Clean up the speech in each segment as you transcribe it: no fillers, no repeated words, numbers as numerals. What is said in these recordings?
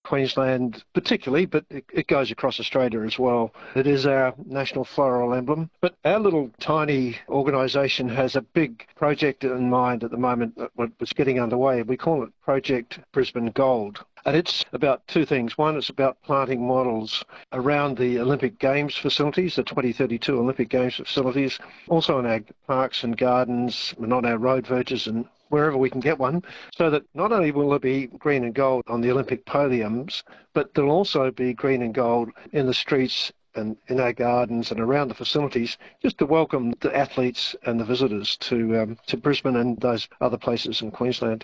Queensland particularly, but it goes across Australia as well. It is our national floral emblem. But our little tiny organisation has a big project in mind at the moment that was getting underway. We call it Project Brisbane Gold. And it's about two things. One, it's about planting models around the Olympic Games facilities, the 2032 Olympic Games facilities, also in our parks and gardens and on our road verges and wherever we can get one, so that not only will there be green and gold on the Olympic podiums, but there'll also be green and gold in the streets and in our gardens and around the facilities, just to welcome the athletes and the visitors to Brisbane and those other places in Queensland.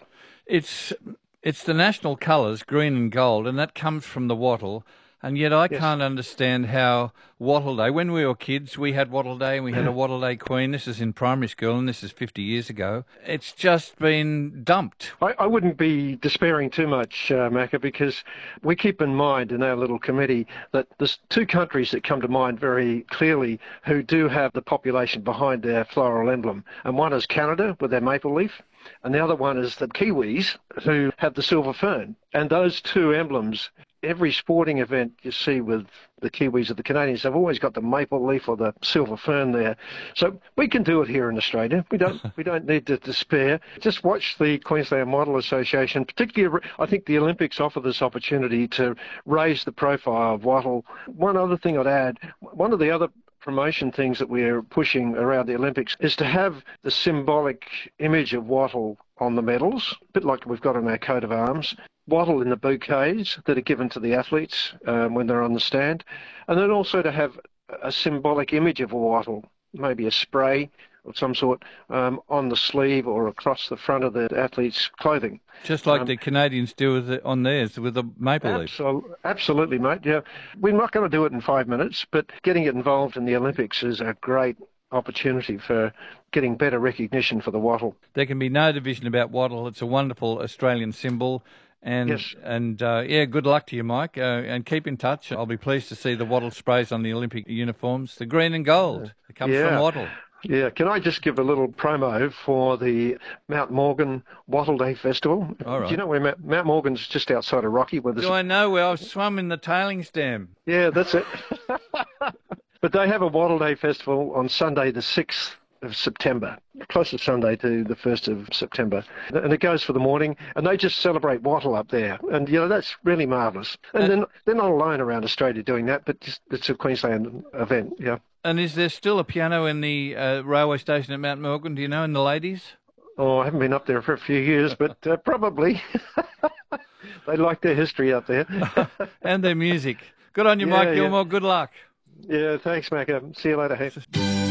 It's the national colours, green and gold, and that comes from the wattle. And yet I can't understand how Wattle Day, when we were kids, we had Wattle Day and we had a Wattle Day Queen. This is in primary school and this is 50 years ago. It's just been dumped. I wouldn't be despairing too much, Macca, because we keep in mind in our little committee that there's two countries that come to mind very clearly who do have the population behind their floral emblem. And one is Canada with their maple leaf. And the other one is the Kiwis, who have the silver fern. And those two emblems, every sporting event you see with the Kiwis or the Canadians, they've always got the maple leaf or the silver fern there. So we can do it here in Australia. We don't need to despair. Just watch the Queensland Model Association. Particularly, I think the Olympics offer this opportunity to raise the profile of wattle. One other thing I'd add, one of the other promotion things that we're pushing around the Olympics is to have the symbolic image of wattle on the medals, a bit like we've got on our coat of arms, wattle in the bouquets that are given to the athletes when they're on the stand, and then also to have a symbolic image of a wattle, maybe a spray of some sort, on the sleeve or across the front of the athlete's clothing. Just like the Canadians do on theirs with the maple leaf. Absolutely, mate. Yeah, we're not going to do it in 5 minutes, but getting it involved in the Olympics is a great opportunity for getting better recognition for the wattle. There can be no division about wattle. It's a wonderful Australian symbol. And, yes. Good luck to you, Mike, and keep in touch. I'll be pleased to see the wattle sprays on the Olympic uniforms, the green and gold that comes from wattle. Yeah, can I just give a little promo for the Mount Morgan Wattle Day Festival? All right. Do you know where Mount Morgan's just outside of Rocky? Do I know where I've swum in the tailings dam? Yeah, that's it. But they have a Wattle Day Festival on Sunday the 6th of September, closest Sunday to the 1st of September. And it goes for the morning, and they just celebrate wattle up there. And, that's really marvellous. And they're not alone around Australia doing that, but it's a Queensland event, yeah. And is there still a piano in the railway station at Mount Morgan, do you know, in the ladies? Oh, I haven't been up there for a few years, but probably. They like their history up there. And their music. Good on you, Mike Gilmore. Good luck. Yeah, thanks, Macca. See you later. Hey.